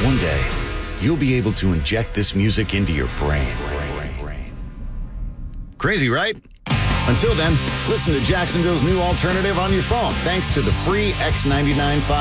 One day, you'll be able to inject this music into your brain. Crazy, right? Until then, listen to Jacksonville's new alternative on your phone thanks to the free X99.5